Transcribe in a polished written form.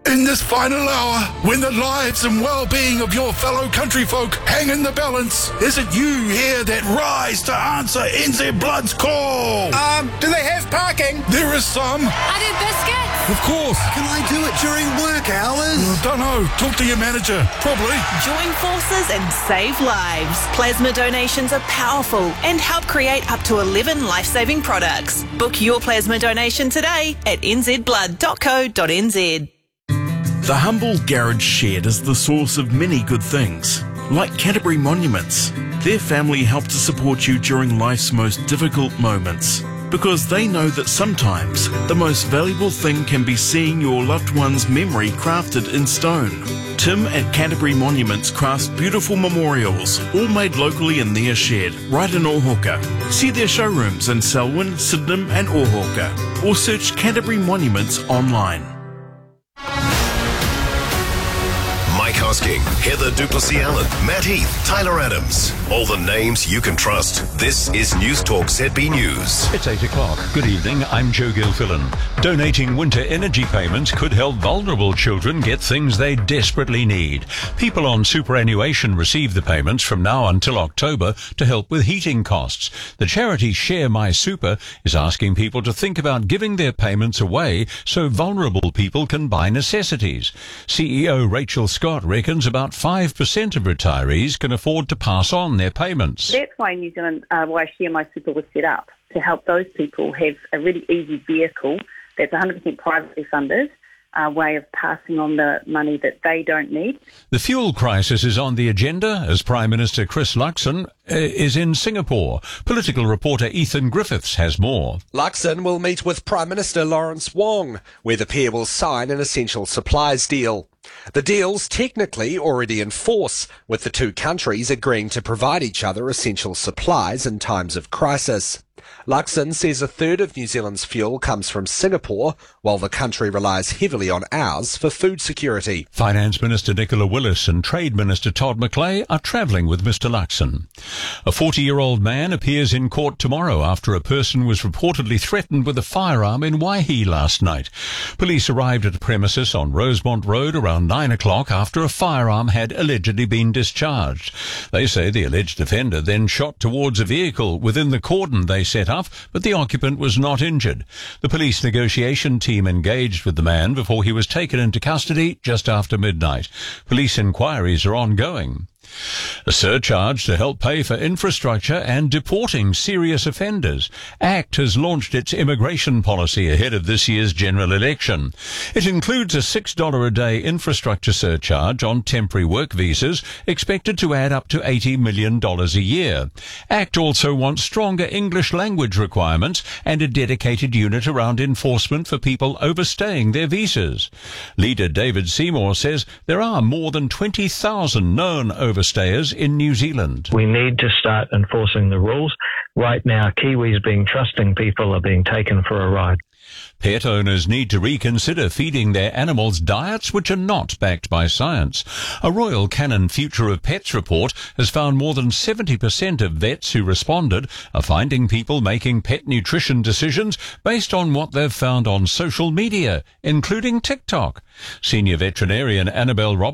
In this final hour, when the lives and well-being of your fellow countryfolk hang in the balance, is it you here that rise to answer NZ Blood's call? Do they have parking? There is some. Are there biscuits? Of course. Can I do it during work hours? Don't know. Talk to your manager. Probably. Join forces and save lives. Plasma donations are powerful and help create up to 11 life-saving products. Book your plasma donation today at nzblood.co.nz. The humble garage shed is the source of many good things, like Canterbury Monuments. Their family help to support you during life's most difficult moments, because they know that sometimes the most valuable thing can be seeing your loved one's memory crafted in stone. Tim at Canterbury Monuments crafts beautiful memorials, all made locally in their shed, right in Ohoka. See their showrooms in Selwyn, Sydenham and Ohoka, or search Canterbury Monuments online. Mike Hosking, Heather Duplessis-Allen, Matt Heath, Tyler Adams. All the names you can trust. This is News Talk ZB News. It's 8 o'clock. Good evening, I'm Joe Gilfillan. Donating winter energy payments could help vulnerable children get things they desperately need. People on superannuation receive the payments from now until October to help with heating costs. The charity Share My Super is asking people to think about giving their payments away so vulnerable people can buy necessities. CEO Rachel Scott reckons about 5% of retirees can afford to pass on their payments. That's why New Zealand, why Share My Super was set up, to help those people have a really easy vehicle that's 100% privately funded, way of passing on the money that they don't need. The fuel crisis is on the agenda as Prime Minister Chris Luxon is in Singapore. Political reporter Ethan Griffiths has more. Luxon will meet with Prime Minister Lawrence Wong, where the pair will sign an essential supplies deal. The deal's technically already in force, with the two countries agreeing to provide each other essential supplies in times of crisis. Luxon says a third of New Zealand's fuel comes from Singapore, while the country relies heavily on ours for food security. Finance Minister Nicola Willis and Trade Minister Todd McClay are travelling with Mr Luxon. A 40-year-old man appears in court tomorrow after a person was reportedly threatened with a firearm in Waihi last night. Police arrived at a premises on Rosemont Road around 9 o'clock after a firearm had allegedly been discharged. They say the alleged offender then shot towards a vehicle within the cordon they set up, but the occupant was not injured. The police negotiation team engaged with the man before he was taken into custody just after midnight. Police inquiries are ongoing. A surcharge to help pay for infrastructure and deporting serious offenders. ACT has launched its immigration policy ahead of this year's general election. It includes a $6 a day infrastructure surcharge on temporary work visas, expected to add up to $80 million a year. ACT also wants stronger English language requirements and a dedicated unit around enforcement for people overstaying their visas. Leader David Seymour says there are more than 20,000 known overstayers in New Zealand. We need to start enforcing the rules. Right now, Kiwis being trusting people are being taken for a ride. Pet owners need to reconsider feeding their animals diets which are not backed by science. A Royal Canin Future of Pets report has found more than 70% of vets who responded are finding people making pet nutrition decisions based on what they've found on social media, including TikTok. Senior veterinarian Annabelle Roberts